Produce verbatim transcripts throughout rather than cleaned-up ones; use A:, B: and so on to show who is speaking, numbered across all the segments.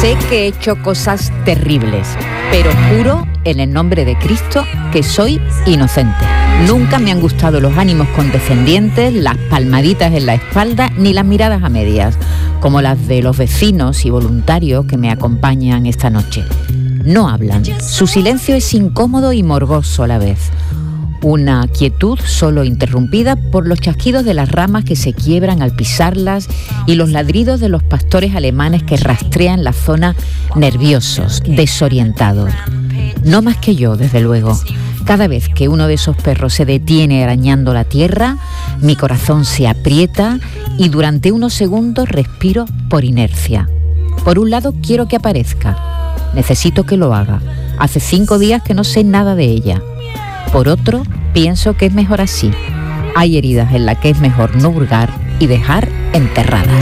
A: Sé que he hecho cosas terribles, pero juro en el nombre de Cristo que soy inocente. Nunca me han gustado los ánimos condescendientes, las palmaditas en la espalda, ni las miradas a medias, como las de los vecinos y voluntarios que me acompañan esta noche. No hablan. Su silencio es incómodo y morboso a la vez. Una quietud solo interrumpida por los chasquidos de las ramas que se quiebran al pisarlas y los ladridos de los pastores alemanes que rastrean la zona nerviosos, desorientados. No más que yo, desde luego. Cada vez que uno de esos perros se detiene arañando la tierra, mi corazón se aprieta y durante unos segundos respiro por inercia. Por un lado, quiero que aparezca. Necesito que lo haga. Hace cinco días que no sé nada de ella. Por otro, pienso que es mejor así. Hay heridas en las que es mejor no hurgar y dejar enterradas.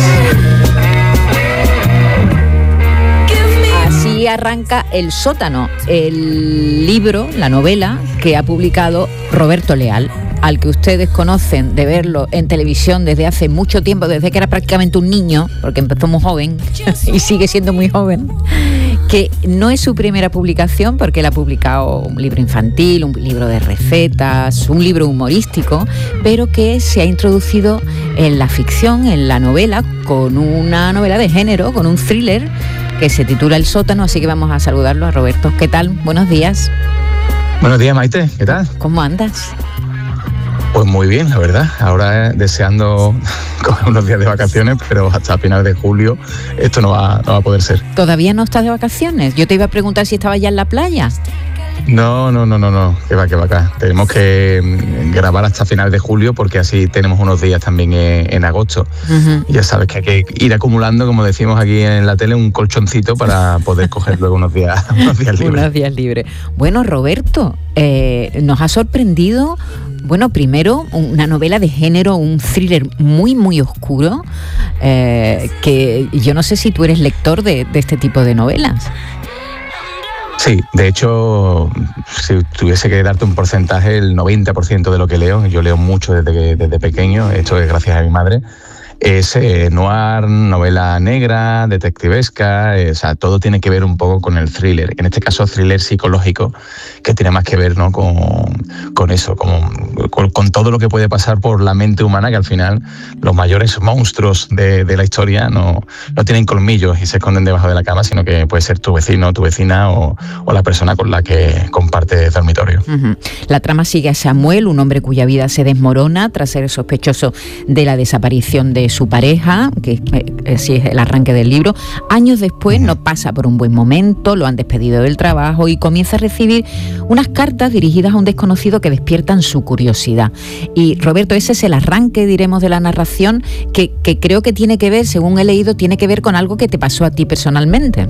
A: Así arranca El sótano, el libro, la novela que ha publicado Roberto Leal, al que ustedes conocen de verlo en televisión desde hace mucho tiempo, desde que era prácticamente un niño, porque empezó muy joven y sigue siendo muy joven, que no es su primera publicación porque él ha publicado un libro infantil, un libro de recetas, un libro humorístico, pero que se ha introducido en la ficción, en la novela, con una novela de género, con un thriller que se titula El sótano, así que vamos a saludarlo a Roberto. ¿Qué tal? Buenos días.
B: Buenos días, Maite. ¿Qué tal?
A: ¿Cómo andas?
B: Pues muy bien, la verdad. Ahora eh, deseando coger unos días de vacaciones, pero hasta finales de julio esto no va, no va a poder ser.
A: ¿Todavía no estás de vacaciones? Yo te iba a preguntar si estabas ya en la playa.
B: No, no, no, no, no, que va, que va acá. Tenemos que grabar hasta finales de julio porque así tenemos unos días también en, en agosto. Uh-huh. Y ya sabes que hay que ir acumulando, como decimos aquí en la tele, un colchoncito para poder coger luego unos días, unos días libres.
A: Unos días libres. Bueno, Roberto, eh, nos ha sorprendido, bueno, primero una novela de género, un thriller muy, muy oscuro, eh, que yo no sé si tú eres lector de, de este tipo de novelas.
B: Sí, de hecho, si tuviese que darte un porcentaje, el noventa por ciento de lo que leo, yo leo mucho desde, desde pequeño, esto es gracias a mi madre, es eh, noir, novela negra, detectivesca, eh, o sea, todo tiene que ver un poco con el thriller, en este caso thriller psicológico, que tiene más que ver, ¿no?, con, con eso, con, con, con todo lo que puede pasar por la mente humana, que al final los mayores monstruos de, de la historia no, no tienen colmillos y se esconden debajo de la cama, sino que puede ser tu vecino, tu vecina o, o la persona con la que comparte dormitorio.
A: Uh-huh. La trama sigue a Samuel, un hombre cuya vida se desmorona tras ser sospechoso de la desaparición de su pareja, que es el arranque del libro. Años después no pasa por un buen momento, lo han despedido del trabajo y comienza a recibir unas cartas dirigidas a un desconocido que despiertan su curiosidad. Y Roberto, ese es el arranque, diremos, de la narración que, que creo que tiene que ver, según he leído, tiene que ver con algo que te pasó a ti personalmente.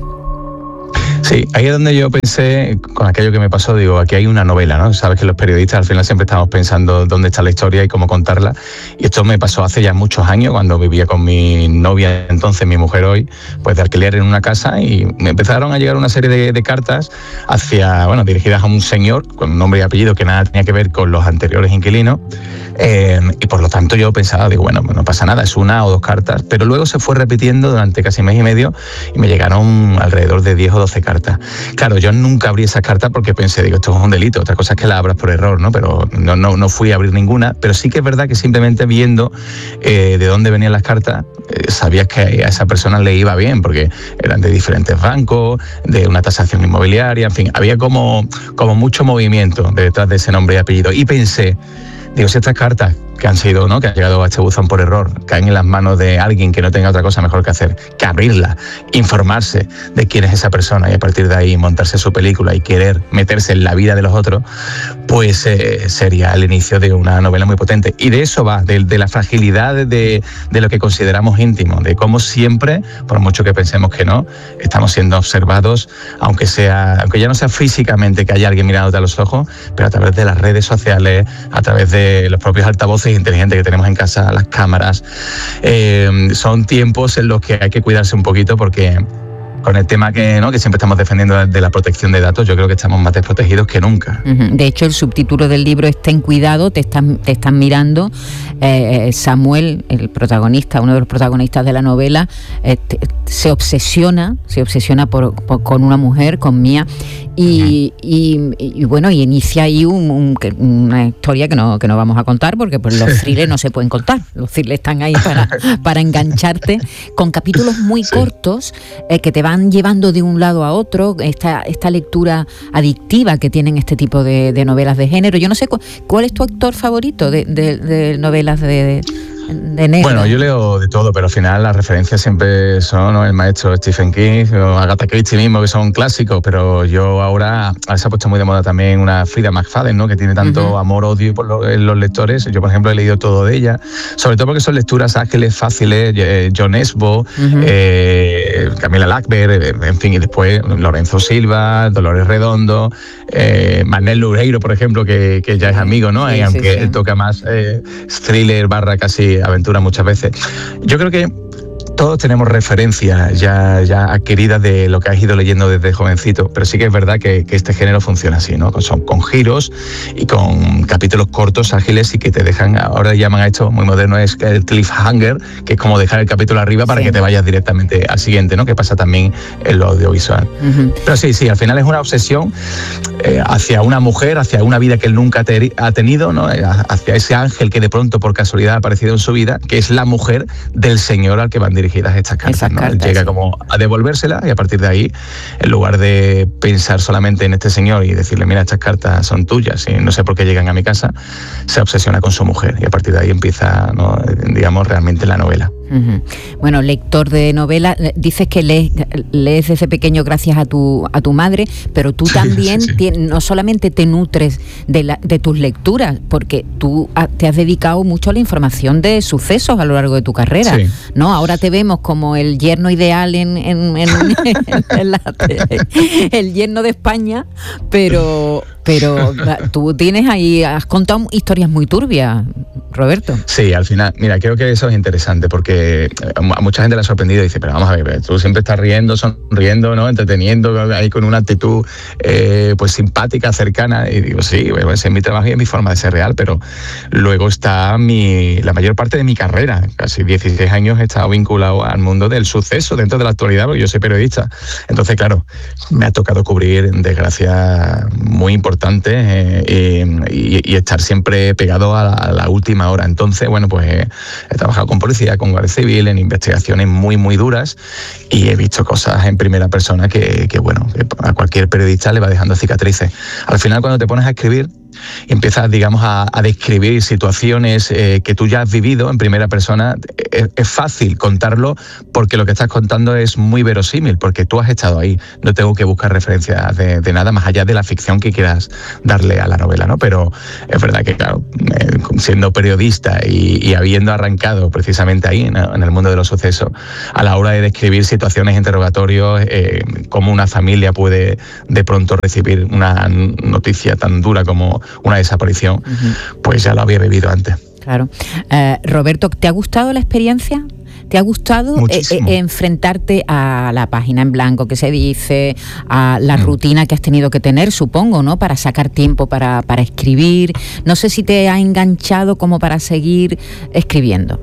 B: Sí, ahí es donde yo pensé, con aquello que me pasó, digo, aquí hay una novela, ¿no? Sabes que los periodistas al final siempre estamos pensando dónde está la historia y cómo contarla. Y esto me pasó hace ya muchos años, cuando vivía con mi novia, entonces mi mujer hoy, pues de alquiler en una casa, y me empezaron a llegar una serie de, de cartas hacia, bueno, dirigidas a un señor con nombre y apellido que nada tenía que ver con los anteriores inquilinos. Eh, y por lo tanto yo pensaba, digo, bueno, no pasa nada, es una o dos cartas, pero luego se fue repitiendo durante casi mes y medio y me llegaron alrededor de diez o doce cartas. Claro, yo nunca abrí esas cartas porque pensé, digo, esto es un delito, otra cosa es que la abras por error, ¿no? Pero no, no, no fui a abrir ninguna, pero sí que es verdad que simplemente viendo eh, de dónde venían las cartas, eh, sabías que a esa persona le iba bien, porque eran de diferentes bancos, de una tasación inmobiliaria, en fin, había como, como mucho movimiento detrás de ese nombre y apellido. Y pensé, digo, si estas cartas que han sido, ¿no?, que han llegado a este buzón por error, caen en las manos de alguien que no tenga otra cosa mejor que hacer que abrirla, informarse de quién es esa persona y a partir de ahí montarse su película y querer meterse en la vida de los otros, pues eh, sería el inicio de una novela muy potente. Y de eso va, de, de la fragilidad de, de lo que consideramos íntimo, de cómo siempre, por mucho que pensemos que no, estamos siendo observados, aunque sea, aunque ya no sea físicamente que haya alguien mirándote a los ojos, pero a través de las redes sociales, a través de los propios altavoces inteligentes que tenemos en casa, las cámaras. Eh, son tiempos en los que hay que cuidarse un poquito porque con el tema que, ¿no?, que siempre estamos defendiendo de la protección de datos, yo creo que estamos más desprotegidos que nunca.
A: Uh-huh. De hecho, el subtítulo del libro es Ten cuidado, te están, te están mirando. Eh, Samuel, el protagonista, uno de los protagonistas de la novela, eh, te, se obsesiona, se obsesiona por, por, con una mujer, con Mía, y, uh-huh. y, y bueno, y inicia ahí un, un, una historia que no, que no vamos a contar, porque pues, los thrillers no se pueden contar. Los thrillers están ahí para, para engancharte, con capítulos muy sí. cortos, eh, que te van llevando de un lado a otro, esta, esta lectura adictiva que tienen este tipo de, de novelas de género. Yo no sé cu- cuál es tu autor favorito de, de, de novelas de, de, de negro.
B: Bueno, yo leo de todo, pero al final las referencias siempre son, ¿no?, el maestro Stephen King o Agatha Christie mismo, que son clásicos, pero yo ahora, ahora se ha puesto muy de moda también una Frida McFadden, ¿no?, que tiene tanto uh-huh. amor-odio por lo, en los lectores. Yo, por ejemplo, he leído todo de ella, sobre todo porque son lecturas ágiles, fáciles, eh, John Esbo, uh-huh. eh, Camila Lackberg, en fin, y después Lorenzo Silva, Dolores Redondo, eh, Manel Loureiro, por ejemplo, que, que ya es amigo, ¿no? Sí, y aunque sí, sí. él toca más eh, thriller barra casi aventura muchas veces. Yo creo que todos tenemos referencias ya, ya adquiridas de lo que has ido leyendo desde jovencito, pero sí que es verdad que, que este género funciona así, ¿no? Son con giros y con capítulos cortos, ágiles, y que te dejan, ahora llaman a esto muy moderno, es el cliffhanger, que es como dejar el capítulo arriba para sí. que te vayas directamente al siguiente, ¿no?, que pasa también en lo audiovisual. Uh-huh. Pero sí, sí, al final es una obsesión eh, hacia una mujer, hacia una vida que él nunca te, ha tenido, ¿no?, hacia ese ángel que de pronto por casualidad ha aparecido en su vida, que es la mujer del señor al que van dirigidas estas cartas, Esas ¿no? cartas llega sí. como a devolvérselas, y a partir de ahí, en lugar de pensar solamente en este señor y decirle, mira, estas cartas son tuyas y no sé por qué llegan a mi casa, se obsesiona con su mujer, y a partir de ahí empieza, ¿no?, digamos, realmente la novela.
A: Uh-huh. Bueno, lector de novela, dices que lees, lees desde pequeño gracias a tu a tu madre, pero tú también sí, sí, sí. Te, no solamente te nutres de, la, de tus lecturas, porque tú ha, te has dedicado mucho a la información de sucesos a lo largo de tu carrera, sí. ¿no? Ahora te vemos como el yerno ideal en, en, en, en, en la, el yerno de España, pero pero tú tienes ahí, has contado historias muy turbias, Roberto.
B: Sí, al final, mira, creo que eso es interesante, porque a mucha gente le ha sorprendido y dice, pero vamos a ver, tú siempre estás riendo, sonriendo, ¿no?, entreteniendo, ahí con una actitud eh, pues simpática, cercana, y digo, sí, bueno, ese es mi trabajo y es mi forma de ser real, pero luego está mi, la mayor parte de mi carrera, casi dieciséis años he estado vinculado al mundo del suceso dentro de la actualidad, porque yo soy periodista. Entonces, claro, me ha tocado cubrir desgracias muy importantes eh, y, y estar siempre pegado a la, a la última hora. Entonces, bueno, pues eh, he trabajado con policía, con Guardia Civil, en investigaciones muy, muy duras, y he visto cosas en primera persona que, que bueno, que a cualquier periodista le va dejando cicatrices. Al final, cuando te pones a escribir, y empiezas, digamos, a, a describir situaciones eh, que tú ya has vivido en primera persona, es, es fácil contarlo porque lo que estás contando es muy verosímil, porque tú has estado ahí. No tengo que buscar referencias de, de nada más allá de la ficción que quieras darle a la novela, ¿no? Pero es verdad que, claro, eh, siendo periodista y, y habiendo arrancado precisamente ahí, ¿no?, en el mundo de los sucesos, a la hora de describir situaciones, interrogatorios, eh, cómo una familia puede de pronto recibir una noticia tan dura como una desaparición, uh-huh. pues ya lo había vivido antes.
A: Claro. Eh, Roberto, ¿te ha gustado la experiencia? ¿Te ha gustado eh, eh, enfrentarte a la página en blanco que se dice, a la mm. rutina que has tenido que tener, supongo, ¿no?, para sacar tiempo para, para escribir? No sé si te ha enganchado como para seguir escribiendo.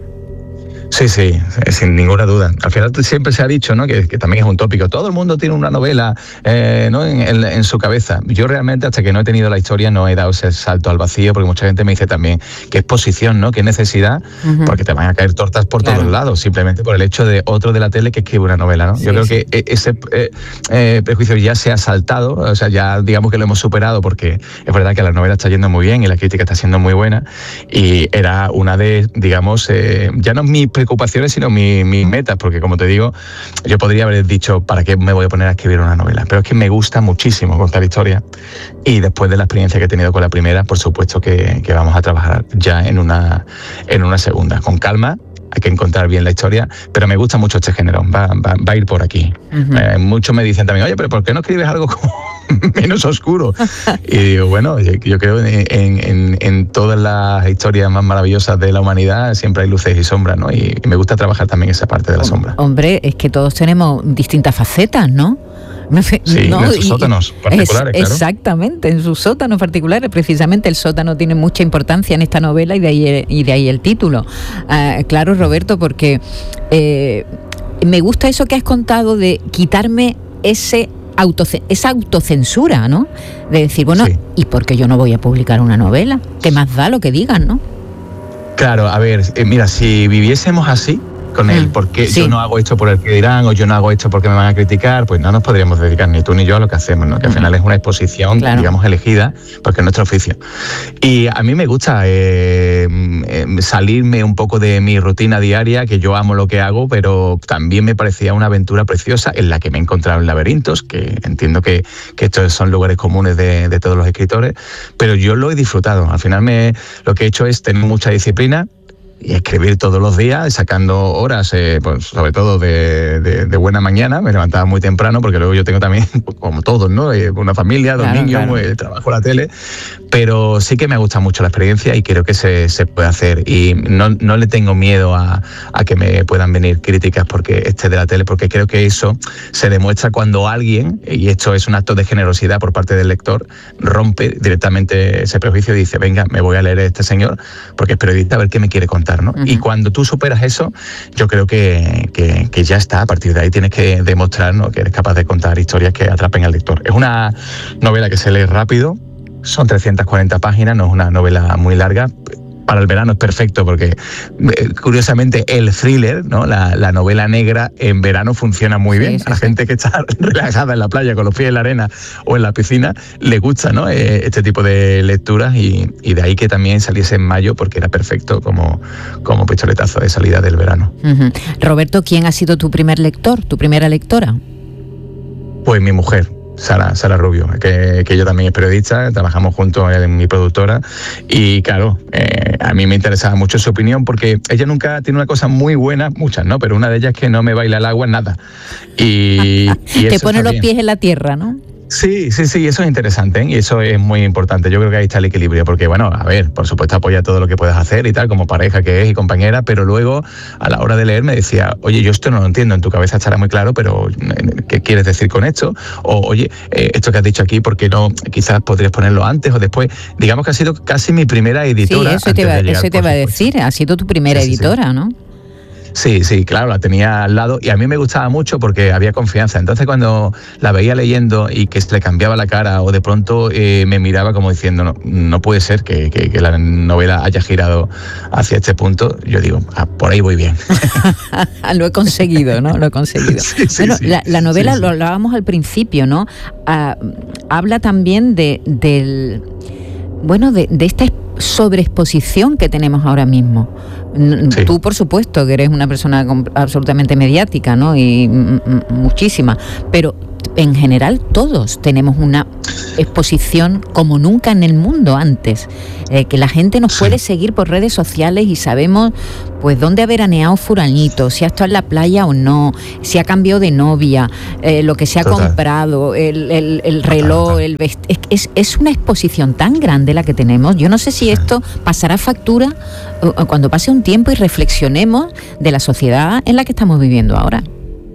B: Sí, sí, sin ninguna duda. Al final siempre se ha dicho, ¿no?, que, que también es un tópico. Todo el mundo tiene una novela eh, ¿no?, en, en, en su cabeza. Yo realmente, hasta que no he tenido la historia, no he dado ese salto al vacío, porque mucha gente me dice también que es posición, ¿no?, que es necesidad, uh-huh. porque te van a caer tortas por claro. todos lados, simplemente por el hecho de otro de la tele que escribe una novela, ¿no? Sí, Yo creo sí. que ese eh, eh, prejuicio ya se ha saltado, o sea, ya digamos que lo hemos superado, porque es verdad que la novela está yendo muy bien y la crítica está siendo muy buena, y era una de, digamos, eh, ya no mi preocupaciones, sino mis mi metas, porque como te digo, yo podría haber dicho, ¿para qué me voy a poner a escribir una novela? Pero es que me gusta muchísimo contar historias, y después de la experiencia que he tenido con la primera, por supuesto que, que vamos a trabajar ya en una, en una segunda, con calma. Hay que encontrar bien la historia, pero me gusta mucho este género, va, va, va a ir por aquí. Uh-huh. Eh, muchos me dicen también, oye, pero ¿por qué no escribes algo como menos oscuro. Y digo, bueno, yo, yo creo en, en, en todas las historias más maravillosas de la humanidad siempre hay luces y sombras, ¿no? Y, y me gusta trabajar también esa parte de la sombra.
A: Hombre, es que todos tenemos distintas facetas, ¿no?
B: Sí,
A: no,
B: en sus sótanos particulares,
A: es,
B: claro.
A: Exactamente, en sus sótanos particulares. Precisamente el sótano tiene mucha importancia en esta novela y de ahí, y de ahí el título. Uh, claro, Roberto, porque eh, me gusta eso que has contado de quitarme ese auto, esa autocensura, ¿no? De decir, bueno, sí. ¿Y por qué yo no voy a publicar una novela? ¿Qué más da lo que digan, no?
B: Claro, a ver, eh, mira, si viviésemos así, con él, porque sí. yo no hago esto por el que dirán, o yo no hago esto porque me van a criticar, pues no nos podríamos dedicar ni tú ni yo a lo que hacemos, ¿no? Que al final es una exposición, claro. digamos, elegida, porque es nuestro oficio. Y a mí me gusta eh, eh, salirme un poco de mi rutina diaria, que yo amo lo que hago, pero también me parecía una aventura preciosa en la que me he encontrado en laberintos, que entiendo que, que estos son lugares comunes de, de todos los escritores, pero yo lo he disfrutado. Al final me, lo que he hecho es tener mucha disciplina, y escribir todos los días, sacando horas, eh, pues sobre todo de, de, de buena mañana. Me levantaba muy temprano, porque luego yo tengo también, como todos, ¿no? Eh, una familia, dos claro, niños, claro. Eh, trabajo la tele, pero sí que me gusta mucho la experiencia y creo que se, se puede hacer. Y no, no le tengo miedo a, a que me puedan venir críticas porque esté de la tele, porque creo que eso se demuestra cuando alguien, y esto es un acto de generosidad por parte del lector, rompe directamente ese prejuicio y dice, venga, me voy a leer a este señor, porque es periodista, a ver qué me quiere contar, ¿no? Uh-huh. Y cuando tú superas eso, yo creo que, que, que ya está. A partir de ahí tienes que demostrar, ¿no? que eres capaz de contar historias que atrapen al lector. Es una novela que se lee rápido, son trescientas cuarenta páginas, no es una novela muy larga. Para el verano es perfecto porque, curiosamente, el thriller, ¿no? la, la novela negra, en verano funciona muy bien. Sí, sí, a la sí. gente que está relajada en la playa con los pies en la arena o en la piscina, le gusta, ¿no? eh, este tipo de lecturas y, y de ahí que también saliese en mayo porque era perfecto como, como pistoletazo de salida del verano.
A: Uh-huh. Roberto, ¿quién ha sido tu primer lector, tu primera lectora?
B: Pues mi mujer. Sara, Sara Rubio, que, que ella también es periodista, trabajamos juntos en mi productora y claro, eh, a mí me interesaba mucho su opinión porque ella nunca tiene una cosa muy buena, muchas, ¿no? Pero una de ellas es que no me baila el agua en nada. Y, y
A: te pone los pies en la tierra, ¿no?
B: Sí, sí, sí, eso es interesante, ¿eh? Y eso es muy importante. Yo creo que ahí está el equilibrio, porque bueno, a ver, por supuesto apoya todo lo que puedas hacer y tal, como pareja que es y compañera, pero luego a la hora de leer me decía, oye, yo esto no lo entiendo, en tu cabeza estará muy claro, pero ¿qué quieres decir con esto? O oye, eh, esto que has dicho aquí, ¿por qué no? Quizás podrías ponerlo antes o después. Digamos que ha sido casi mi primera editora.
A: Sí, eso te iba, eso te iba a decir, ha sido tu primera sí, editora, sí, sí. ¿no?
B: Sí, sí, claro, la tenía al lado y a mí me gustaba mucho porque había confianza. Entonces cuando la veía leyendo y que se le cambiaba la cara o de pronto eh, me miraba como diciendo, no, no puede ser que, que, que la novela haya girado hacia este punto, yo digo, ah, por ahí voy bien.
A: Lo he conseguido, ¿no? Lo he conseguido. Sí, sí, bueno, sí, la, la novela, sí, sí. lo hablábamos al principio, ¿no? Ah, habla también de, del, bueno, de, de esta sobreexposición que tenemos ahora mismo. Sí. Tú, por supuesto, que eres una persona absolutamente mediática, ¿no? Y m- m- muchísima, pero en general todos tenemos una exposición como nunca en el mundo antes, eh, que la gente nos sí. puede seguir por redes sociales y sabemos pues dónde ha veraneado fulanito, si ha estado en la playa o no, si ha cambiado de novia, eh, lo que se ha total. comprado, el, el, el reloj, total, total. el vest- es, es, es una exposición tan grande la que tenemos. Yo no sé si esto pasará factura cuando pase un tiempo y reflexionemos de la sociedad en la que estamos viviendo ahora.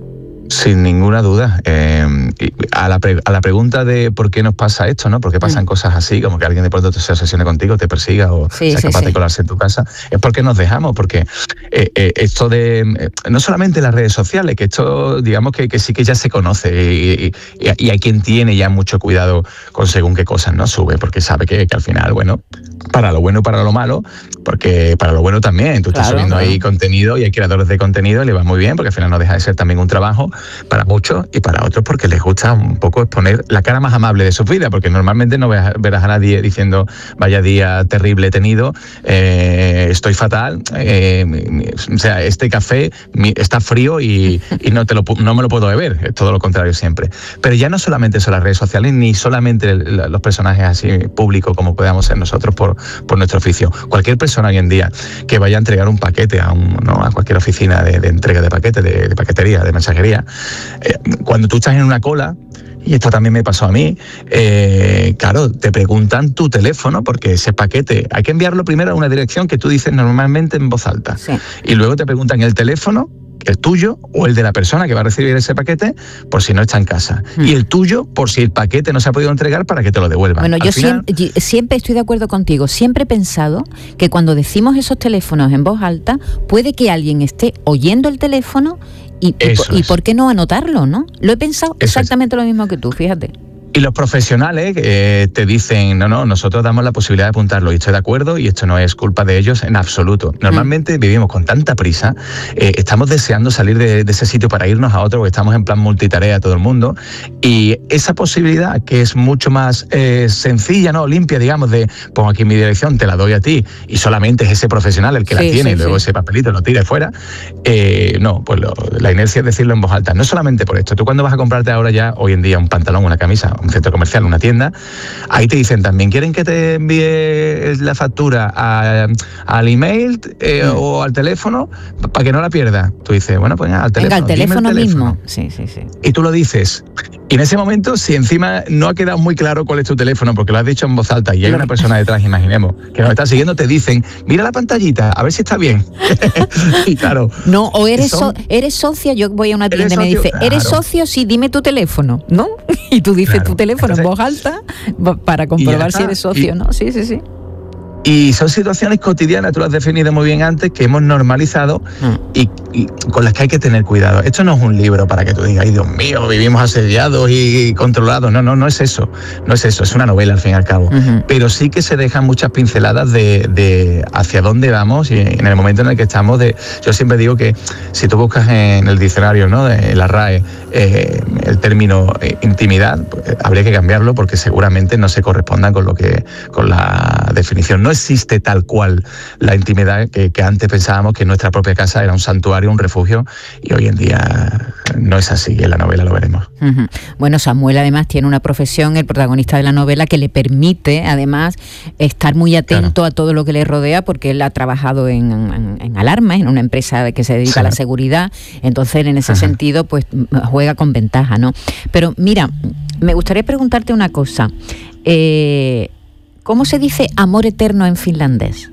B: Sin ninguna duda. Eh, a, la pre- a la pregunta de por qué nos pasa esto, ¿no? ¿Por qué pasan mm. cosas así? Como que alguien de pronto se obsesione contigo, te persiga o sí, sea sí, capaz sí. de colarse en tu casa. Es porque nos dejamos, porque eh, eh, esto de... Eh, no solamente las redes sociales, que esto, digamos que, que sí que ya se conoce y, y, y hay quien tiene ya mucho cuidado con según qué cosas no sube, porque sabe que, que al final, bueno, para lo bueno y para lo malo, porque para lo bueno también, tú claro, estás subiendo claro. ahí contenido y hay creadores de contenido y le va muy bien, porque al final no deja de ser también un trabajo para muchos y para otros porque les gusta un poco exponer la cara más amable de su vida, porque normalmente no verás a nadie diciendo vaya día terrible he tenido, eh, estoy fatal, eh, o sea, este café está frío y, y no, te lo, no me lo puedo beber, es todo lo contrario siempre. Pero ya no solamente son las redes sociales ni solamente los personajes así públicos como podamos ser nosotros por, por nuestro oficio. Cualquier persona hoy en día que vaya a entregar un paquete a, un, ¿no? a cualquier oficina de, de entrega de paquetes, de, de paquetería, de mensajería, Eh, cuando tú estás en una cola y esto también me pasó a mí, eh, claro, te preguntan tu teléfono, porque ese paquete hay que enviarlo primero a una dirección que tú dices normalmente en voz alta. Sí. Y luego te preguntan el teléfono, el tuyo o el de la persona que va a recibir ese paquete, por si no está en casa. Hmm. Y el tuyo, por si el paquete no se ha podido entregar, para que te lo devuelvan.
A: Bueno,
B: Al
A: yo
B: final...
A: siempre, siempre estoy de acuerdo contigo. Siempre he pensado que cuando decimos esos teléfonos en voz alta, puede que alguien esté oyendo el teléfono y, y, y ¿por qué no anotarlo, no? Lo he pensado Eso exactamente es. Lo mismo que tú, fíjate.
B: Y los profesionales eh, te dicen, no, no, nosotros damos la posibilidad de apuntarlo y estoy de acuerdo y esto no es culpa de ellos en absoluto. Normalmente mm. vivimos con tanta prisa, eh, estamos deseando salir de, de ese sitio para irnos a otro, porque estamos en plan multitarea todo el mundo, y esa posibilidad que es mucho más eh, sencilla, ¿no? Limpia, digamos, de pongo aquí mi dirección, te la doy a ti y solamente es ese profesional el que sí, la tiene sí, y luego sí. ese papelito lo tira fuera, eh, no, pues lo, la inercia es decirlo en voz alta. No solamente por esto, tú cuando vas a comprarte ahora ya, hoy en día, un pantalón, una camisa, un centro comercial, una tienda, ahí te dicen también, ¿quieren que te envíe la factura a, al email eh, mm. o al teléfono para que no la pierdas? Tú dices, bueno, pues al teléfono.
A: Venga, al teléfono, teléfono mismo. Sí, sí, sí.
B: Y tú lo dices. Y en ese momento, si encima no ha quedado muy claro cuál es tu teléfono, porque lo has dicho en voz alta y hay una persona detrás, imaginemos, que nos está siguiendo, te dicen, mira la pantallita, a ver si está bien. Y claro.
A: No, o eres, son, so, eres socia, yo voy a una tienda y me dice, claro. ¿Eres socio? Sí, dime tu teléfono, ¿no? Y tú dices claro. tu teléfono Entonces, en voz alta para comprobar si eres socio, y, ¿no? Sí, sí, sí.
B: Y son situaciones cotidianas, tú lo has definido muy bien antes, que hemos normalizado mm. y, y con las que hay que tener cuidado. Esto no es un libro para que tú digas, ay Dios mío, vivimos asediados y controlados. No, no, no es eso. No es eso, es una novela al fin y al cabo. Uh-huh. Pero sí que se dejan muchas pinceladas de, de hacia dónde vamos y en el momento en el que estamos. De, yo siempre digo que si tú buscas en el diccionario, ¿no? De la R A E, eh, el término eh, intimidad, pues, habría que cambiarlo porque seguramente no se corresponda con lo que, con la definición. No existe tal cual la intimidad que, que antes pensábamos que nuestra propia casa era un santuario, un refugio, y hoy en día no es así, en la novela lo veremos.
A: Uh-huh. Bueno, Samuel además tiene una profesión, el protagonista de la novela, que le permite además estar muy atento claro. a todo lo que le rodea, porque él ha trabajado en, en, en alarmas, en una empresa que se dedica sí. a la seguridad, entonces en ese uh-huh. sentido pues juega con ventaja, ¿no? Pero mira, me gustaría preguntarte una cosa. Eh, ¿Cómo se dice amor eterno en finlandés?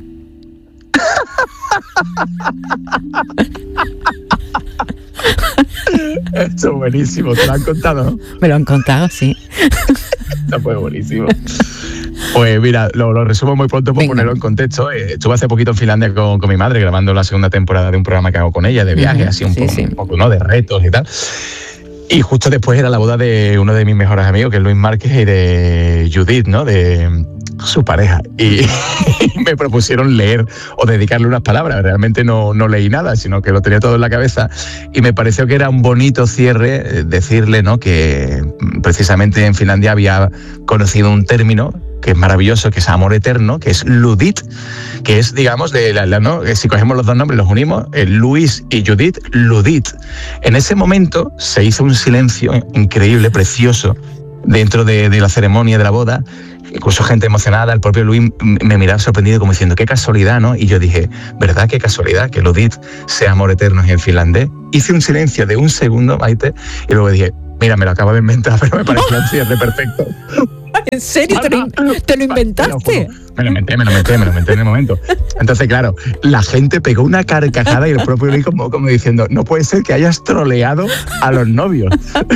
B: Esto es buenísimo, ¿te lo han contado, no?
A: Me lo han contado, sí.
B: Esto fue buenísimo. Pues mira, lo, lo resumo muy pronto por Venga. ponerlo en contexto. Eh, estuve hace poquito en Finlandia con, con mi madre grabando la segunda temporada de un programa que hago con ella, de viajes, uh-huh. así un, sí, poco, sí. un poco, ¿no? De retos y tal. Y justo después era la boda de uno de mis mejores amigos, que es Luis Márquez, y de Judith, ¿no? De su pareja. Y me propusieron leer o dedicarle unas palabras. Realmente no, no leí nada, sino que lo tenía todo en la cabeza. Y me pareció que era un bonito cierre decirle, ¿no? Que precisamente en Finlandia había conocido un término que es maravilloso, que es amor eterno, que es Ludit, que es, digamos, de la, la, ¿no? Si cogemos los dos nombres, los unimos, eh, Luis y Judith, Ludit. En ese momento se hizo un silencio increíble, precioso, dentro de, de la ceremonia de la boda, incluso gente emocionada, el propio Luis me miraba sorprendido como diciendo, qué casualidad, ¿no? Y yo dije, ¿verdad qué casualidad que Ludit sea amor eterno en finlandés? Hice un silencio de un segundo, Maite, y luego dije, mira, me lo acabo de inventar, pero me pareció un cierre perfecto.
A: ¿En serio? ¿Te lo, te lo inventaste?
B: Me lo inventé, me lo inventé, me lo inventé en el momento. Entonces, claro, la gente pegó una carcajada y el propio Luis como, como diciendo, no puede ser que hayas troleado a los novios.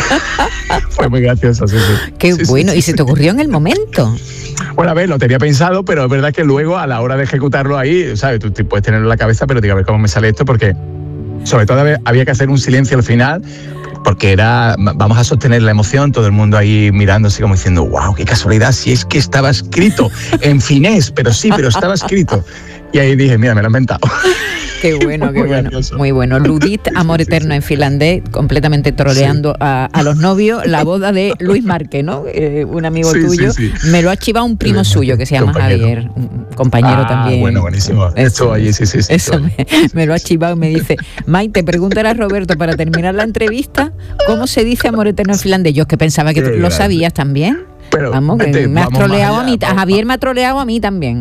B: Fue muy gracioso, sí, sí.
A: Qué
B: sí,
A: bueno,
B: sí,
A: ¿y
B: sí.
A: se te ocurrió en el momento?
B: Bueno, a ver, lo tenía pensado, pero es verdad que luego a la hora de ejecutarlo ahí, ¿sabes? Tú puedes tenerlo en la cabeza, pero digo, a ver cómo me sale esto, porque sobre todo había que hacer un silencio al final, porque era, vamos a sostener la emoción, todo el mundo ahí mirándose como diciendo, wow, qué casualidad, si es que estaba escrito en finés, pero sí, pero estaba escrito. Y ahí dije, mira, me lo he inventado.
A: Qué bueno, qué bueno. Gracioso. Muy bueno. Ludit, amor sí, sí, eterno sí. en finlandés, completamente troleando sí. a, a los novios, la boda de Luis Márquez, ¿no? Eh, un amigo
B: sí,
A: tuyo.
B: Sí, sí.
A: Me lo ha chivado un primo sí, suyo que se llama compañero. Javier, un compañero
B: ah,
A: también.
B: Bueno, buenísimo. Esto allí, sí, sí. sí
A: eso me, me lo ha chivado y me dice, Maite, pregúntale a Roberto para terminar la entrevista, ¿cómo se dice amor eterno en finlandés? Yo es que pensaba que tú lo sabías también.
B: Pero,
A: vamos, que
B: vete,
A: me has
B: vamos
A: troleado
B: allá,
A: a mí,
B: vamos,
A: Javier me ha troleado a mí también.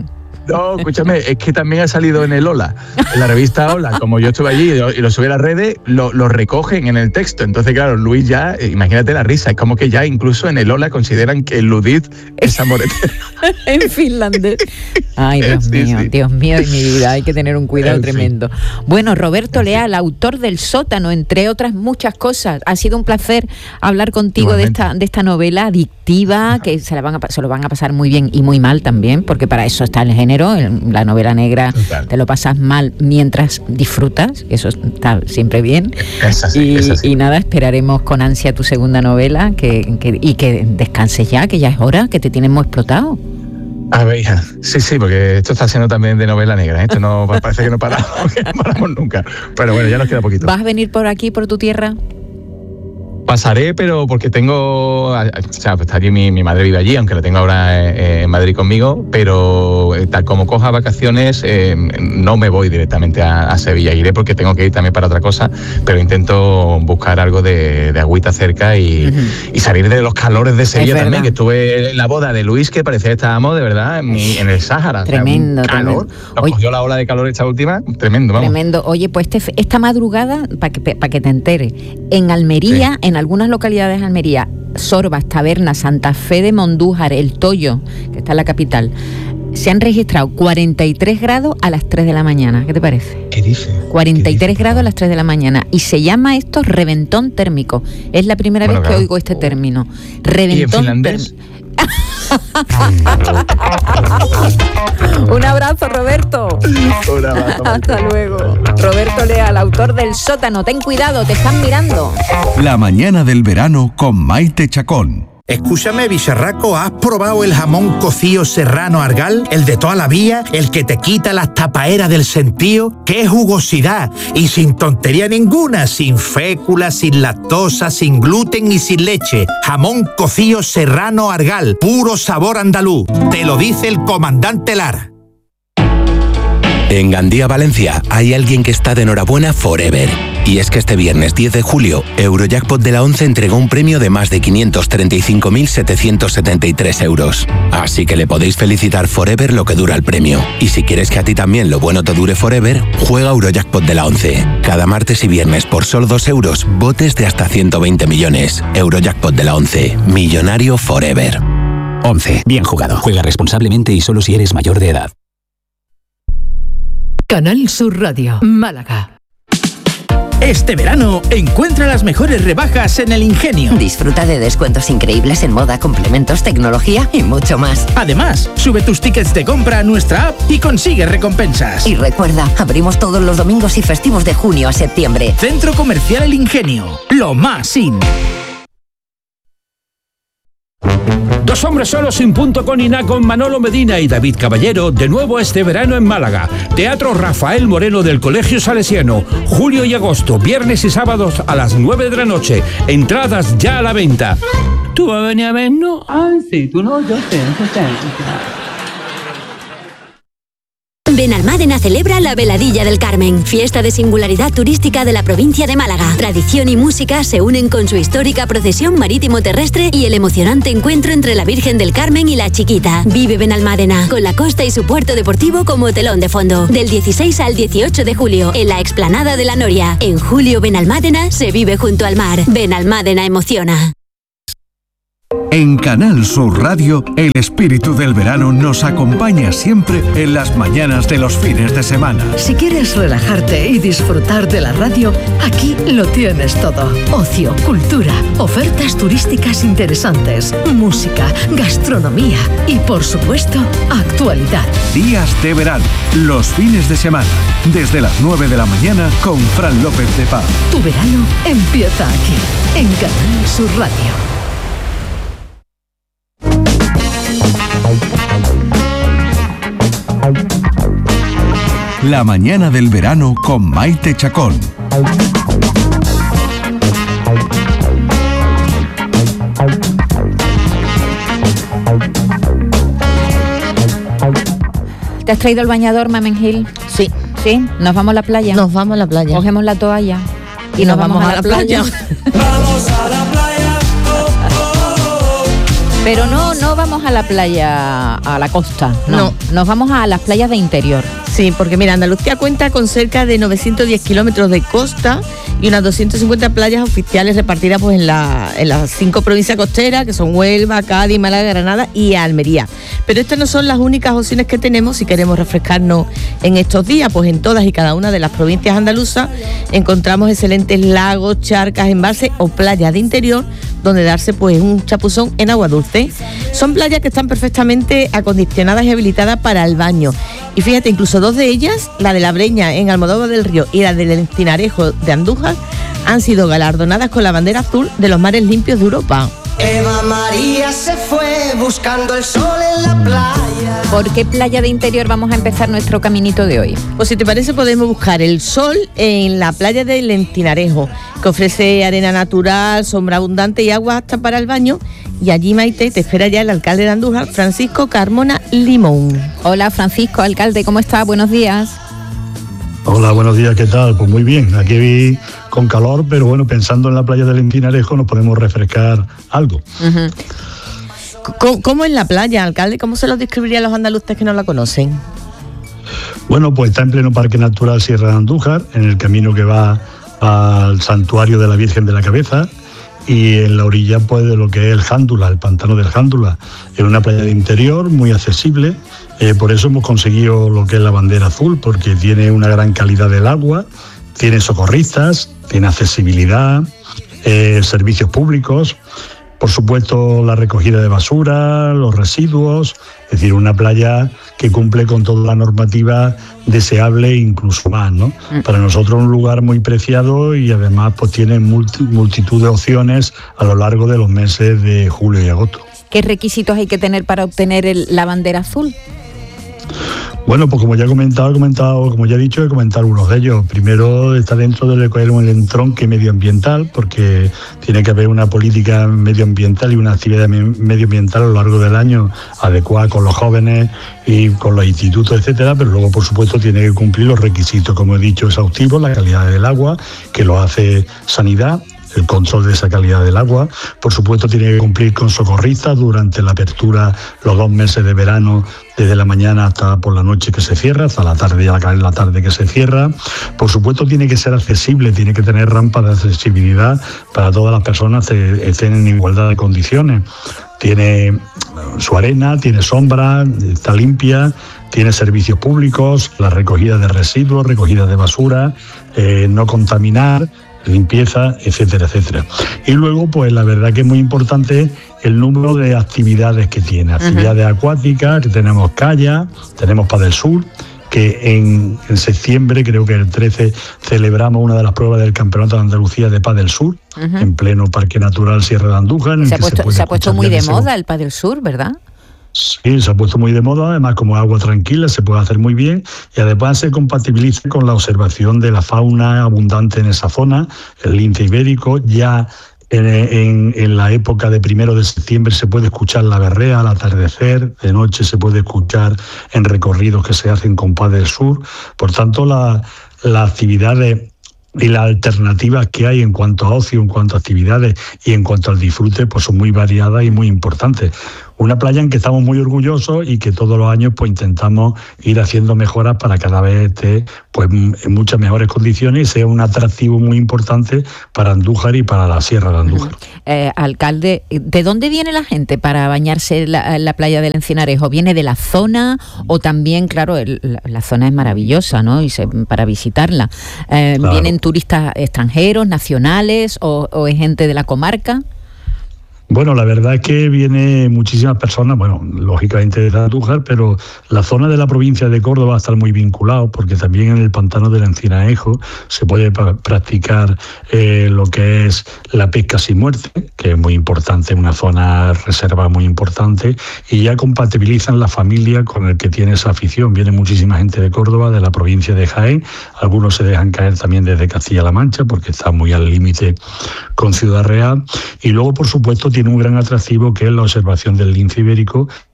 B: No, escúchame, es que también ha salido en el Hola, en la revista Hola, como yo estuve allí y lo, y lo subí a las redes, lo, lo recogen en el texto. Entonces, claro, Luis ya, imagínate la risa, es como que ya incluso en el Hola consideran que Ludith es amoretero.
A: En finlandés. Ay, Dios sí, mío, sí. Dios mío de mi vida, hay que tener un cuidado en tremendo. Fin. Bueno, Roberto Leal, autor del Sótano, entre otras muchas cosas. Ha sido un placer hablar contigo de esta, de esta novela adictiva, que se, la van a, se lo van a pasar muy bien y muy mal también, porque para eso está el género, el, la novela negra. Total. Te lo pasas mal mientras disfrutas, eso está siempre bien.
B: Es así,
A: y,
B: es así.
A: y nada, esperaremos con ansia tu segunda novela que, que, y que descanses ya, que ya es hora, que te tienen muy explotado.
B: A ver, hija, sí, sí, porque esto está siendo también de novela negra, ¿eh? Esto no parece que no paramos, que no paramos nunca. Pero bueno, ya nos queda poquito.
A: ¿Vas a venir por aquí, por tu tierra?
B: Pasaré, pero porque tengo, o sea, está allí mi, mi madre vive allí, aunque la tengo ahora eh, en Madrid conmigo, pero eh, tal como coja vacaciones, eh, no me voy directamente a, a Sevilla, iré porque tengo que ir también para otra cosa, pero intento buscar algo de, de agüita cerca y, uh-huh. y salir de los calores de Sevilla también, que estuve en la boda de Luis, que parecía que estábamos de verdad en, en el Sáhara.
A: Tremendo,
B: o sea, calor.
A: Tremendo.
B: Nos Oye, cogió la ola de calor esta última, tremendo, vamos.
A: Tremendo. Oye, pues este, esta madrugada, para que, pa que te enteres, en Almería, sí. en algunas localidades de Almería, Sorbas, Taberna, Santa Fe de Mondújar, El Toyo, que está en la capital, se han registrado cuarenta y tres grados a las tres de la mañana. ¿Qué te parece?
B: ¿Qué dice?
A: cuarenta y tres grados a las tres de la mañana. Y se llama esto reventón térmico. Es la primera bueno, vez claro. que oigo este término. Reventón térmico. Un abrazo, Roberto.
B: Un abrazo.
A: Hasta luego. Roberto Leal, autor del Sótano. Ten cuidado, te están mirando.
C: La mañana del verano con Maite Chacón.
D: Escúchame, bicharraco, ¿has probado el jamón cocido serrano Argal? El de toda la vida, el que te quita las tapaeras del sentío. ¡Qué jugosidad! Y sin tontería ninguna, sin fécula, sin lactosa, sin gluten y sin leche. Jamón cocido serrano Argal, puro sabor andaluz. Te lo dice el comandante Lara.
E: En Gandía, Valencia, hay alguien que está de enhorabuena forever. Y es que este viernes diez de julio, Eurojackpot de la once entregó un premio de más de quinientos treinta y cinco mil setecientos setenta y tres euros. Así que le podéis felicitar forever lo que dura el premio. Y si quieres que a ti también lo bueno te dure forever, juega Eurojackpot de la once. Cada martes y viernes por solo dos euros, botes de hasta ciento veinte millones. Eurojackpot de la once. Millonario forever.
F: once. Bien jugado. Juega responsablemente y solo si eres mayor de edad.
G: Canal Sur Radio, Málaga.
H: Este verano, encuentra las mejores rebajas en El Ingenio.
I: Disfruta de descuentos increíbles en moda, complementos, tecnología y mucho más.
H: Además, sube tus tickets de compra a nuestra app y consigue recompensas.
I: Y recuerda, abrimos todos los domingos y festivos de junio a septiembre.
H: Centro Comercial El Ingenio, lo más in.
J: Dos hombres solos sin punto con Iná con Manolo Medina y David Caballero, de nuevo este verano en Málaga. Teatro Rafael Moreno del Colegio Salesiano, julio y agosto, viernes y sábados a las nueve de la noche. Entradas ya a la venta. ¿Tú vas a venir a ver, no?
K: Ah, sí, tú no, yo sé, yo sé.
L: Benalmádena celebra la Veladilla del Carmen, fiesta de singularidad turística de la provincia de Málaga. Tradición y música se unen con su histórica procesión marítimo-terrestre y el emocionante encuentro entre la Virgen del Carmen y la Chiquita. Vive Benalmádena, con la costa y su puerto deportivo como telón de fondo. Del dieciséis al dieciocho de julio, en la explanada de la Noria. En julio, Benalmádena se vive junto al mar. Benalmádena emociona.
C: En Canal Sur Radio, el espíritu del verano nos acompaña siempre en las mañanas de los fines de semana.
G: Si quieres relajarte y disfrutar de la radio, aquí lo tienes todo. Ocio, cultura, ofertas turísticas interesantes, música, gastronomía y, por supuesto, actualidad.
C: Días de verano, los fines de semana, desde las nueve de la mañana con Fran López de Paz.
G: Tu verano empieza aquí, en Canal Sur Radio.
C: La mañana del verano con Maite Chacón.
A: ¿Te has traído el bañador, Mamen Gil?
M: Sí.
A: ¿Sí? ¿Nos vamos a la playa?
M: Nos vamos a la playa.
A: Cogemos la toalla y, y nos, nos vamos, vamos a la, a la playa. playa. Vamos a la playa. Oh, oh, oh. Pero no, no vamos a la playa, a la costa, no. no. Nos vamos a las playas de interior.
M: Sí, porque mira, Andalucía cuenta con cerca de novecientos diez kilómetros de costa y unas doscientas cincuenta playas oficiales repartidas pues en, la, en las cinco provincias costeras, que son Huelva, Cádiz, Málaga, Granada y Almería. Pero estas no son las únicas opciones que tenemos si queremos refrescarnos en estos días, pues en todas y cada una de las provincias andaluzas encontramos excelentes lagos, charcas, embalses o playas de interior donde darse pues un chapuzón en agua dulce. Son playas que están perfectamente acondicionadas y habilitadas para el baño. Y fíjate, incluso dos de ellas, la de La Breña en Almodóvar del Río y la del Encinarejo de Andújar, han sido galardonadas con la bandera azul de los mares limpios de Europa.
N: Eva María se fue buscando el sol en la playa.
A: ¿Por qué playa de interior vamos a empezar nuestro caminito de hoy?
M: Pues si te parece podemos buscar el sol en la playa del Encinarejo, que ofrece arena natural, sombra abundante y agua apta para el baño. Y allí, Maite, te espera ya el alcalde de Andújar, Francisco Carmona Limón.
A: Hola Francisco, alcalde, ¿cómo está? Buenos días.
O: Hola, buenos días, ¿qué tal? Pues muy bien, aquí con calor, pero bueno, pensando en la playa del Encinarejo nos podemos refrescar algo.
M: Uh-huh. ¿Cómo, ¿Cómo es la playa, alcalde? ¿Cómo se lo describiría a los andaluces que no la conocen?
O: Bueno, pues está en pleno Parque Natural Sierra de Andújar, en el camino que va al santuario de la Virgen de la Cabeza, y en la orilla pues de lo que es el Jándula, el pantano del Jándula. Es una playa de interior muy accesible, eh, por eso hemos conseguido lo que es la bandera azul, porque tiene una gran calidad del agua, tiene socorristas, tiene accesibilidad, eh, servicios públicos, por supuesto la recogida de basura, los residuos, es decir, una playa que cumple con toda la normativa deseable e incluso más, ¿no? Mm. Para nosotros un lugar muy preciado y además pues tiene multi, multitud de opciones a lo largo de los meses de julio y agosto.
A: ¿Qué requisitos hay que tener para obtener el, la bandera azul?
O: Bueno, pues como ya he comentado, he comentado, como ya he dicho, he comentado algunos de ellos. Primero está dentro del el entronque medioambiental, porque tiene que haber una política medioambiental y una actividad medioambiental a lo largo del año adecuada con los jóvenes y con los institutos, etcétera, pero luego, por supuesto, tiene que cumplir los requisitos, como he dicho, exhaustivos, la calidad del agua, que lo hace Sanidad, el control de esa calidad del agua. Por supuesto tiene que cumplir con socorristas durante la apertura, los dos meses de verano, desde la mañana hasta por la noche que se cierra, hasta la tarde y a la tarde que se cierra. Por supuesto tiene que ser accesible, tiene que tener rampas de accesibilidad para todas las personas que estén en igualdad de condiciones. Tiene su arena, tiene sombra, está limpia, tiene servicios públicos, la recogida de residuos, recogida de basura, eh, no contaminar, limpieza, etcétera, etcétera. Y luego, pues la verdad que es muy importante el número de actividades que tiene. Actividades uh-huh. acuáticas, que tenemos kayak, tenemos Padel Sur, que en, en septiembre, creo que el trece, celebramos una de las pruebas del Campeonato de Andalucía de Padel Sur, uh-huh. en pleno Parque Natural Sierra de Andújar. En
A: se,
O: el
A: ha puesto,
O: se,
A: se ha puesto muy de moda el Padel Sur, ¿verdad?
O: Sí, se ha puesto muy de moda, además como agua tranquila se puede hacer muy bien y además se compatibiliza con la observación de la fauna abundante en esa zona, el lince ibérico. Ya en, en, en la época de primero de septiembre se puede escuchar la berrea al atardecer, de noche se puede escuchar en recorridos que se hacen con Padel Sur. Por tanto, la, la actividad de y las alternativas que hay en cuanto a ocio, en cuanto a actividades y en cuanto al disfrute, pues son muy variadas y muy importantes. Una playa en que estamos muy orgullosos y que todos los años pues intentamos ir haciendo mejoras para cada vez esté pues en muchas mejores condiciones y sea un atractivo muy importante para Andújar y para la Sierra de Andújar.
A: Eh, alcalde, ¿de dónde viene la gente para bañarse en la, en la playa del Encinarejo? ¿Viene de la zona o también, claro, el, la, la zona es maravillosa, ¿no? Y se, para visitarla. Eh, claro. ¿Vienen turistas extranjeros, nacionales o, o es gente de la comarca?
O: Bueno, la verdad es que viene muchísimas personas, bueno, lógicamente de Andújar, pero la zona de la provincia de Córdoba va a estar muy vinculado, porque también en el pantano del Encinarejo se puede pra- practicar eh, lo que es la pesca sin muerte, que es muy importante, una zona reserva muy importante, y ya compatibilizan la familia con el que tiene esa afición. Viene muchísima gente de Córdoba, de la provincia de Jaén, algunos se dejan caer también desde Castilla-La Mancha, porque está muy al límite con Ciudad Real, y luego, por supuesto, tiene un gran atractivo que es la observación del lince ibérico,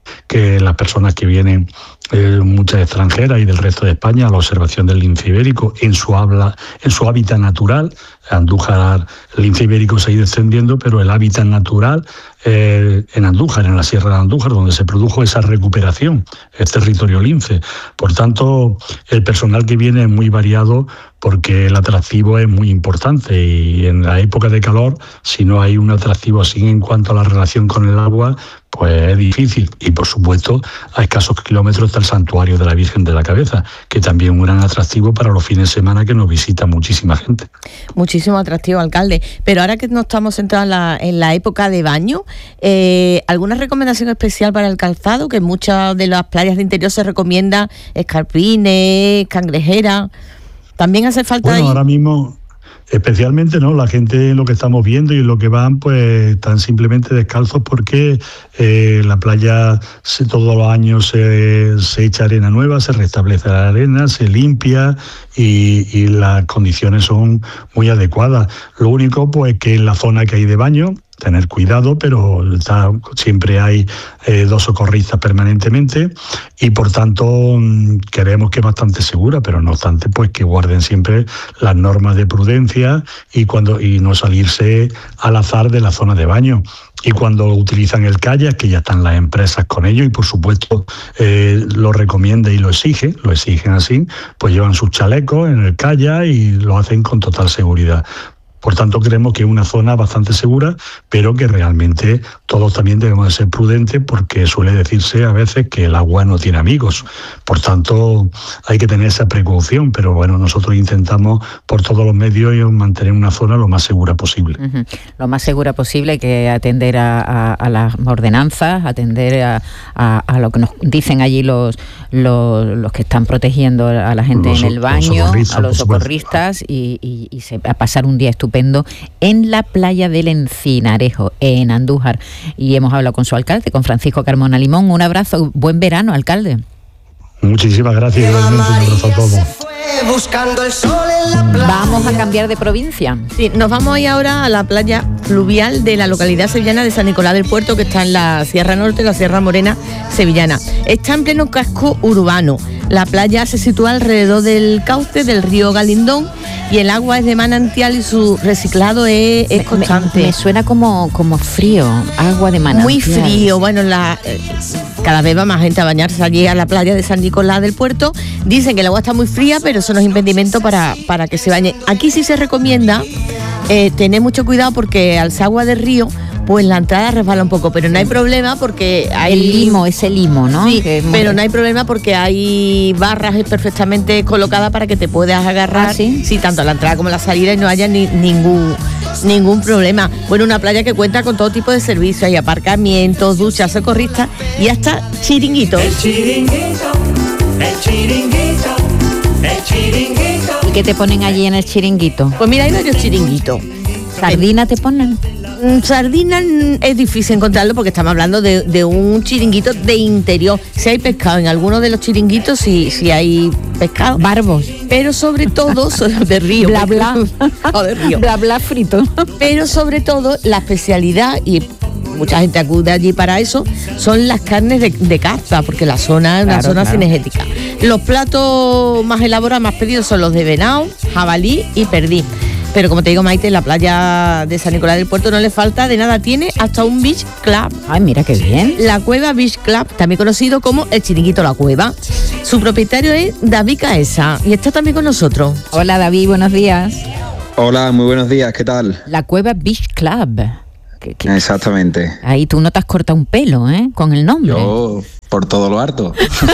O: que las personas que vienen, eh, muchas extranjeras y del resto de España, a la observación del lince ibérico en su habla, en su hábitat natural. Andújar, el lince ibérico se ha ido extendiendo, pero el hábitat natural eh, en Andújar, en la Sierra de Andújar, donde se produjo esa recuperación, es territorio lince. Por tanto, el personal que viene es muy variado porque el atractivo es muy importante, y en la época de calor, si no hay un atractivo así en cuanto a la relación con el agua, pues es difícil. Y por supuesto, a escasos kilómetros está el santuario de la Virgen de la Cabeza, que también es un gran atractivo para los fines de semana, que nos visita muchísima gente.
M: Muchísimo atractivo, alcalde. Pero ahora que nos estamos centrados en la, en la época de baño, eh, ¿alguna recomendación especial para el calzado? Que en muchas de las playas de interior se recomienda escarpines, cangrejera. ¿También hace falta
O: Bueno,
M: ahí?
O: ahora mismo... Especialmente, ¿no? La gente, lo que estamos viendo y lo que van, pues están simplemente descalzos porque eh, la playa se, todos los años se, se echa arena nueva, se restablece la arena, se limpia y, y las condiciones son muy adecuadas. Lo único, pues, que en la zona que hay de baño, tener cuidado, pero está, siempre hay eh, dos socorristas permanentemente, y por tanto creemos que es bastante segura, pero no obstante, pues que guarden siempre las normas de prudencia y cuando y no salirse al azar de la zona de baño. Y cuando utilizan el kayak, que ya están las empresas con ello, y por supuesto eh, lo recomienda y lo exige, lo exigen así, pues llevan sus chalecos en el kayak y lo hacen con total seguridad. Por tanto, creemos que es una zona bastante segura, pero que realmente todos también debemos de ser prudentes, porque suele decirse a veces que el agua no tiene amigos. Por tanto, hay que tener esa precaución, pero bueno, nosotros intentamos por todos los medios mantener una zona lo más segura posible.
A: Uh-huh. Lo más segura posible, hay que atender a, a, a las ordenanzas, atender a, a, a lo que nos dicen allí los, los, los que están protegiendo a la gente los, en el baño, a los socorristas, y, y, y se, a pasar un día estupendo en la playa del Encinarejo, en Andújar. Y hemos hablado con su alcalde, con Francisco Carmona Limón. Un abrazo, buen verano, alcalde.
O: Muchísimas gracias, igualmente, un abrazo a todos.
N: Buscando el sol en la playa.
A: Vamos a cambiar de provincia.
M: Sí, nos vamos a ir ahora a la playa fluvial de la localidad sevillana de San Nicolás del Puerto, que está en la Sierra Norte, la Sierra Morena sevillana. Está en pleno casco urbano. La playa se sitúa alrededor del cauce del río Galindón y el agua es de manantial y su reciclado es, es constante.
A: Me, me suena como, como frío, agua de manantial.
M: Muy frío. Bueno, la, eh, cada vez va más gente a bañarse allí a la playa de San Nicolás del Puerto. Dicen que el agua está muy fría, pero eso no es impedimento para, para que se bañe. Aquí sí se recomienda eh, tener mucho cuidado, porque al ser agua de río, pues la entrada resbala un poco, pero no hay problema porque hay...
A: El limo, ese limo, ¿no?
M: Sí,
A: que
M: pero no hay problema porque hay barras perfectamente colocadas para que te puedas agarrar,
A: ¿Ah, sí?
M: Sí, tanto a la entrada como a la salida, y no haya ni, ningún ningún problema. Bueno, una playa que cuenta con todo tipo de servicios, hay aparcamientos, duchas, socorristas y hasta chiringuitos.
N: El chiringuito, el chiringuito, el chiringuito.
A: ¿Y qué te ponen allí en el chiringuito?
M: Pues mira, hay varios chiringuitos.
A: ¿Sardina te ponen?
M: Sardina es difícil encontrarlo porque estamos hablando de, de un chiringuito de interior. Si hay pescado en alguno de los chiringuitos, si, si hay pescado.
A: Barbos.
M: Pero sobre todo, de río.
A: Bla, bla.
M: O de río.
A: Bla, bla frito.
M: Pero sobre todo, la especialidad, y mucha gente acude allí para eso, son las carnes de, de caza, porque la zona es una
A: Claro,
M: zona
A: claro.
M: cinegética. Los platos más elaborados, más pedidos, son los de venado, jabalí y perdí. Pero como te digo, Maite, en la playa de San Nicolás del Puerto no le falta de nada. Tiene hasta un beach club.
A: Ay, mira qué bien.
M: La Cueva Beach Club, también conocido como el Chiringuito La Cueva. Su propietario es David Caesa y está también con nosotros.
A: Hola, David, buenos días.
P: Hola, muy buenos días, ¿qué tal?
A: La Cueva Beach Club. ¿Qué, qué?
P: Exactamente.
A: Ahí tú no te has cortado un pelo, ¿eh? Con el nombre.
P: Yo, por todo lo harto.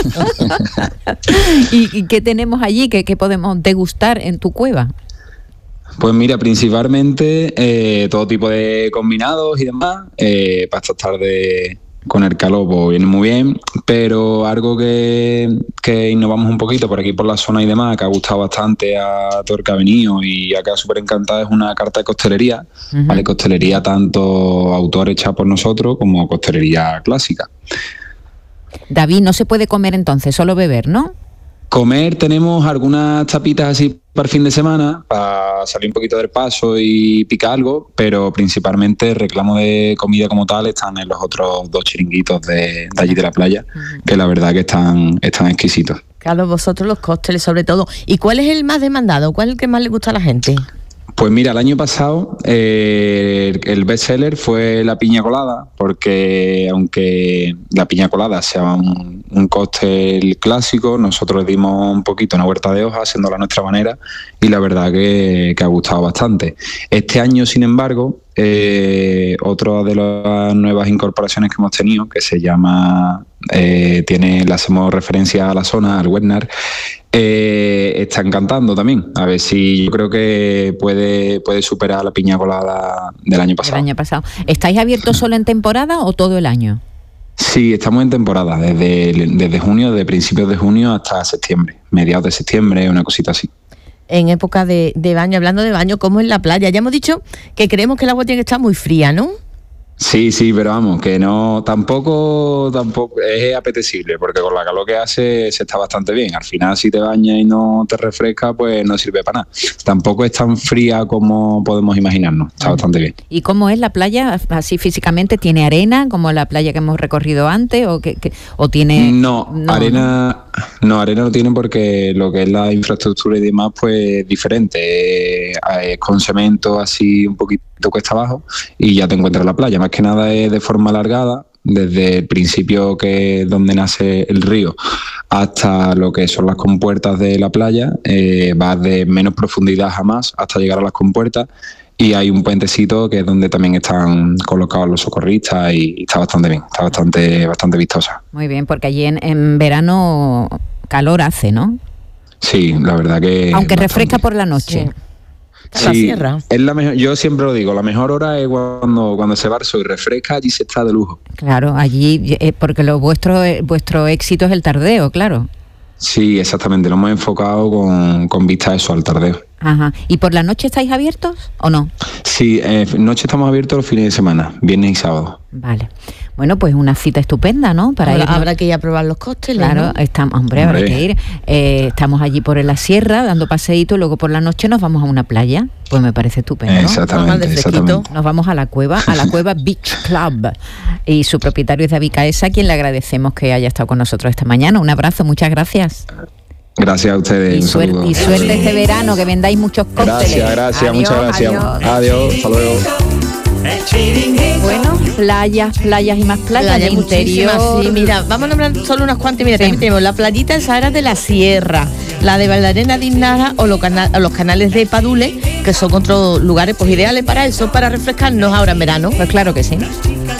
A: ¿Y, ¿Y qué tenemos allí? ¿Qué, qué podemos degustar en tu cueva?
P: Pues mira, principalmente eh, todo tipo de combinados y demás. Eh, para esta tarde con el calor pues viene muy bien, pero algo que, que innovamos un poquito por aquí por la zona y demás, que ha gustado bastante a todo el que ha venido y ha quedado súper encantado, es una carta de costelería,
A: Uh-huh.
P: ¿vale? Costelería tanto autor hecha por nosotros como costelería clásica.
A: David, no se puede comer entonces, solo beber, ¿no?
P: Comer tenemos algunas tapitas así para el fin de semana, para salir un poquito del paso y picar algo, pero principalmente el reclamo de comida como tal están en los otros dos chiringuitos de, de allí de la playa, uh-huh. que la verdad que están, están exquisitos.
M: Claro, vosotros los cócteles sobre todo. ¿Y cuál es el más demandado? ¿Cuál es el que más le gusta a la gente?
P: Pues mira, el año pasado eh, el best seller fue la piña colada, porque aunque la piña colada sea un, un cóctel clásico, nosotros le dimos un poquito una huerta de hojas, haciéndola a nuestra manera, y la verdad que, que ha gustado bastante. Este año, sin embargo, eh, otra de las nuevas incorporaciones que hemos tenido, que se llama, eh, tiene, le hacemos referencia a la zona, al Wetnar, Eh, está encantando también. A ver si yo creo que puede, puede superar la piña colada del año pasado.
A: El año pasado. ¿Estáis abiertos solo en temporada o todo el año?
P: Sí, estamos en temporada, desde, desde junio, desde principios de junio hasta septiembre, mediados de septiembre, una cosita así.
M: En época de, de baño, hablando de baño, ¿cómo es la playa? Ya hemos dicho que creemos que el agua tiene que estar muy fría, ¿no?
P: Sí, sí, pero vamos, que no, tampoco, tampoco es apetecible, porque con la calor que hace se está bastante bien. Al final, si te bañas y no te refresca, pues no sirve para nada. Tampoco es tan fría como podemos imaginarnos, está bastante bien.
A: ¿Y cómo es la playa, así físicamente? ¿Tiene arena, como la playa que hemos recorrido antes, o que, que o tiene...?
P: No, no, arena, no, arena no tiene, porque lo que es la infraestructura y demás, pues diferente. Es, es con cemento así un poquito cuesta abajo y ya te encuentras la playa. Más que nada es de forma alargada, desde el principio, que es donde nace el río, hasta lo que son las compuertas de la playa. Eh, va de menos profundidad a más hasta llegar a las compuertas, y hay un puentecito que es donde también están colocados los socorristas, y, y está bastante bien, está bastante, bastante vistosa.
A: Muy bien, porque allí en, en verano calor hace, ¿no?
P: Sí, la verdad que...
A: Aunque bastante. Refresca por la noche.
M: Sí.
P: Sí,
M: la sierra.
P: Es la mejor, yo siempre lo digo, la mejor hora es cuando, cuando se va el sol y refresca, allí se está de lujo.
A: Claro, allí, eh, porque lo vuestro, eh, vuestro éxito es el tardeo, claro.
P: Sí, exactamente, lo hemos enfocado con, con vista a eso, al tardeo.
A: Ajá. ¿Y por la noche estáis abiertos o no?
P: Sí, eh, noche estamos abiertos los fines de semana, viernes y sábado.
A: Vale. Bueno, pues una cita estupenda, ¿no? Para
M: Ahora,
A: ir,
M: habrá que ir a probar los cócteles,
A: claro,
M: ¿no?
A: estamos, hombre, habrá que ir. Eh, estamos allí por la sierra dando paseíto, y luego por la noche nos vamos a una playa. Pues me parece estupendo.
P: Exactamente, exactamente.
A: Nos vamos a la cueva, a la cueva Beach Club. Y su propietario es David Caesa, a quien le agradecemos que haya estado con nosotros esta mañana. Un abrazo, muchas gracias.
P: Gracias a ustedes.
A: Y, suerte, y suerte este verano, que vendáis muchos cócteles.
P: Gracias, gracias,
A: adiós,
P: muchas gracias. Adiós, adiós, hasta luego.
A: Bueno, playas, playas y más playas
M: Playa
A: de interior.
M: Sí, mira, vamos a nombrar solo unas cuantas. Mira, sí. También tenemos la playita del Sahara de la Sierra, la de Valdarena de Iznaja, o los, cana- o los canales de Padule, que son otros lugares pues ideales para eso, para refrescarnos ahora en verano.
A: Pues claro que sí.